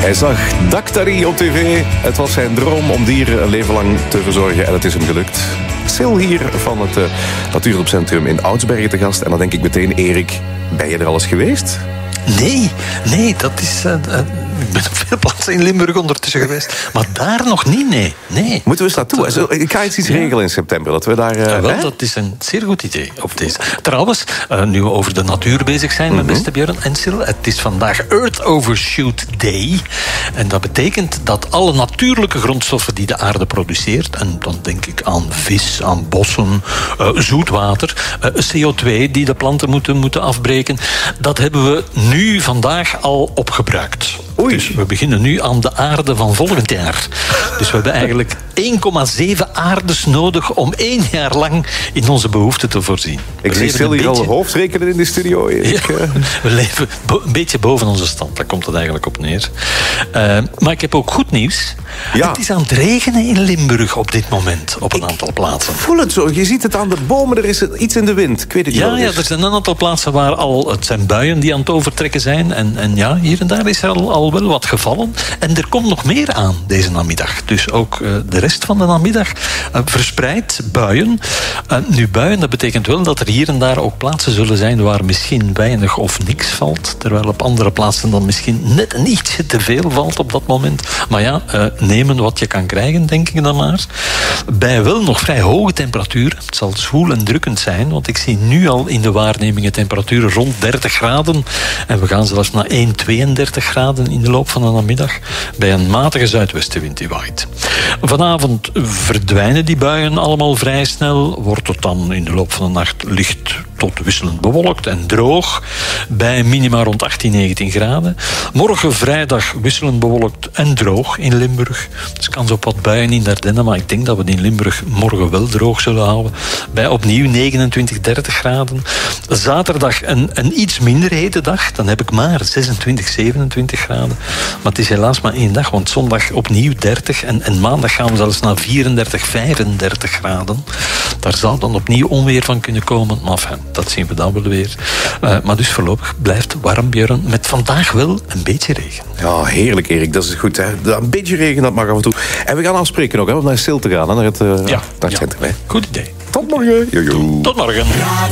Hij zag Daktari op tv. Het was zijn droom om dieren een leven lang te verzorgen en het is hem gelukt. Sil hier van het Natuurhulpcentrum in Oudsbergen te gast. En dan denk ik meteen, Erik, ben je er al eens geweest? Nee, dat is... ik ben op veel plaatsen in Limburg ondertussen geweest. Maar daar nog niet, nee. Moeten we eens naartoe? Ik ga iets regelen in september. Dat we daar... dat is een zeer goed idee op deze. Trouwens, nu we over de natuur bezig zijn, mijn beste Björn en Sil, het is vandaag Earth Overshoot Day. En dat betekent dat alle natuurlijke grondstoffen die de aarde produceert, en dan denk ik aan vis, aan bossen, zoetwater, CO2 die de planten moeten afbreken, dat hebben we nu vandaag al opgebruikt. Oei. Dus we beginnen nu aan de aarde van volgend jaar. Dus we hebben eigenlijk 1,7 aardes nodig om 1 jaar lang in onze behoeften te voorzien. Ik zie Sil hier al hoofdrekenen in de studio. Ja, we leven een beetje boven onze stand. Daar komt het eigenlijk op neer. Maar ik heb ook goed nieuws. Ja. Het is aan het regenen in Limburg op dit moment. Op een aantal plaatsen. Voel het zo. Je ziet het aan de bomen. Er is iets in de wind. Ik weet het niet. Ja, er zijn een aantal plaatsen waar het zijn buien die aan het overtrekken zijn. En ja, hier en daar is er al wel wat gevallen. En er komt nog meer aan deze namiddag. Dus ook de rest van de namiddag verspreid buien. Nu, buien, dat betekent wel dat er hier en daar ook plaatsen zullen zijn waar misschien weinig of niks valt. Terwijl op andere plaatsen dan misschien net een ietsje te veel valt op dat moment. Maar ja, nemen wat je kan krijgen, denk ik dan maar. Bij wel nog vrij hoge temperaturen. Het zal zwoel en drukkend zijn, want ik zie nu al in de waarnemingen temperaturen rond 30 graden. En we gaan zelfs naar 1,32 graden in de loop van de namiddag. Bij een matige zuidwestenwind die waait. Vanavond verdwijnen die buien allemaal vrij snel. Wordt het dan in de loop van de nacht licht tot wisselend bewolkt en droog. Bij minima rond 18, 19 graden. Morgen vrijdag wisselend bewolkt en droog in Limburg. Dus kans op wat buien in de Ardennen, maar ik denk dat we het in Limburg morgen wel droog zullen houden. Bij opnieuw 29, 30 graden. Zaterdag een iets minder hete dag. Dan heb ik maar 26, 27 graden. Maar het is helaas maar 1 dag, want zondag opnieuw 30. En maandag gaan we zelfs naar 34, 35 graden. Daar zou dan opnieuw onweer van kunnen komen. Maar enfin, dat zien we dan wel weer. Maar dus voorlopig blijft warm, Björn. Met vandaag wel een beetje regen. Ja, heerlijk, Erik. Dat is goed. Hè? Een beetje regen, dat mag af en toe. En we gaan afspreken ook, hè, om naar Sil te gaan. Hè, naar het centrum. Hè. Goed idee. Tot morgen. Tot morgen.